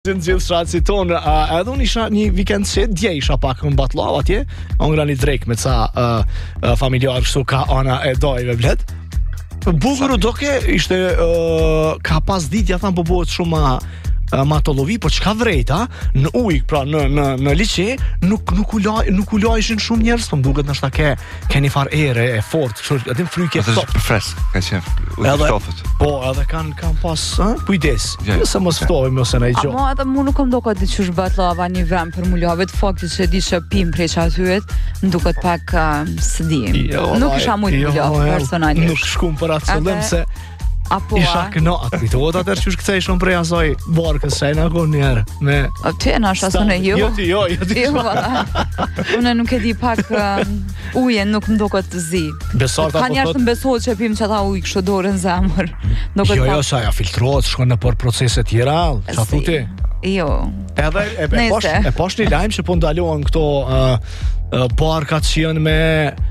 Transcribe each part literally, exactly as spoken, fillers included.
Në gjithë shratësi tonë, uh, edhe unë isha një weekend që dje isha pak në Batllav atje, ongra një drejk me ca uh, uh, familjar kështu ka ana e dojve blet. Bukur u doke ishte uh, ka pas ditja thamë po bëhet shumë ma, uh, ma të lovi, po çka vrejta në ujë, pra në në në liçe nuk nuk u laj nuk u lajshin shumë njerëz, po duket ndoshta ke ke një farë ere e fortë, kështu aty fryke top. Është fresk, ka qenë ujë. Po, edhe kanë kanë pas, ë, kujdes. Nëse mos ftohemi ose ndaj gjë. Mo edhe mu nuk kam doka të qysh Batllava një vend për mulavit, fakti që di që pim prej atyet, më duket pak uh, së di. Nuk isha shumë mulav personalisht. Nuk shkum për atë qëllim se apo isha kënaqur. Kujtohet atë që kthej shumë prej asaj barkës së na gon një herë me. Ti na shasone ju. Jo ti, jo, jo ti. Jo valla. Unë nuk e di pak uh, ujen nuk më duket të zi. Besarta po. Ka njerëz të besohet që pim çata ujë kështu dorën zemër. Duket jo, pak. Jo, sa ja filtrohet, shkon në për procese të tjera, çfarë thotë? Jo. Edhe e, e posh e posh një lajm që po ndalohen këto uh, uh, parkat që janë me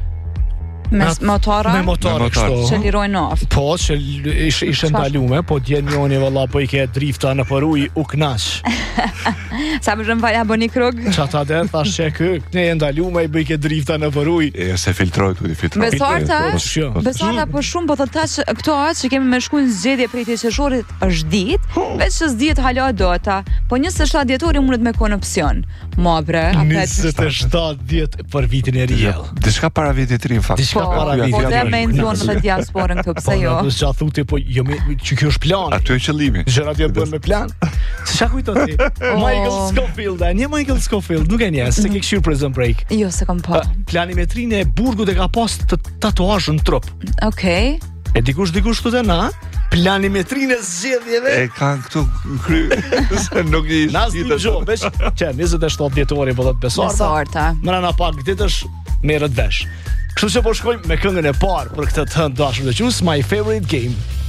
Me motora? Me motora kështu. Që lirojnë naftë. Po, që ishte ish ndalume, po dje njoni valla po i ke drifta në për ujë u knaq. Sa më shumë falja bëni krug? Çata der thash që kë, ne e ndalume i bëj ke drifta në për ujë. E se filtroj tu, filtroj. Besarta, besarta po shumë po të tash këto atë që kemi me shkuën zgjedhje prej të qershorit është ditë, veç që s'dihet hala data, po njëzet e shtatë dhjetori mundet me kon opsion. Ma bre, njëzet e shtatë dhjet për vitin e ri. Diçka para vitit të ri, në fakt. Po, po dhe me nëzonë dhe diasporën këtu, pse jo? Po, në gjatë thuti, po, jo me, që kjo është plan. Aty është qëllimi. Gjërat jo bën me plan. Se qa kujto ti? Michael Scofield, a një Michael Scofield, nuk e një, se ke këshirë Prison Break. Jo, se kam pa. Planimetrinë e burgut e ka pas të tatuazh në trup. Okej. E dikush dikush të të na, planimetrinë e zgjedhjeve. E kanë këtu në kry. Nuk i Nas një gjo, veç që njëzet e shtatë dhjetori po dhe të besarta. Besarta. Mëra na pak ditësh merret vesh. Kështu që po shkojmë me këngën e parë për këtë të dashur të quajmë My Favorite Game.